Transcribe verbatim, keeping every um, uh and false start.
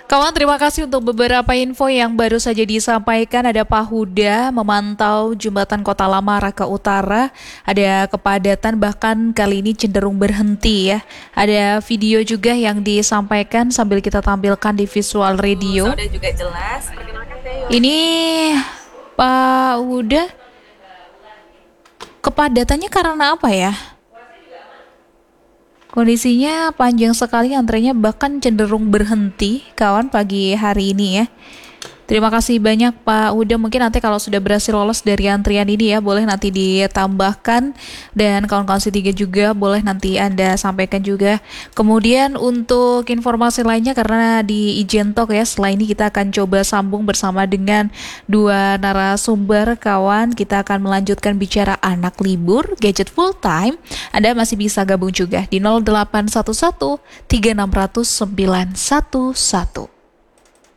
Kawan, terima kasih untuk beberapa info yang baru saja disampaikan. Ada Pak Huda memantau jembatan Kota Lama Raka Utara. Ada kepadatan bahkan kali ini cenderung berhenti ya. Ada video juga yang disampaikan sambil kita tampilkan di visual radio. Sudah juga jelas. Ini Pak Huda, kepadatannya karena apa ya? Kondisinya panjang sekali, antrenya bahkan cenderung berhenti kawan pagi hari ini ya. Terima kasih banyak Pak Huda, mungkin nanti kalau sudah berhasil lolos dari antrian ini ya boleh nanti ditambahkan, dan kawan-kawan C tiga juga boleh nanti Anda sampaikan juga. Kemudian untuk informasi lainnya, karena di Ijen Talk ya, setelah ini kita akan coba sambung bersama dengan dua narasumber kawan. Kita akan melanjutkan bicara anak libur, gadget full time. Anda masih bisa gabung juga di nol delapan satu satu tiga enam nol nol sembilan satu satu.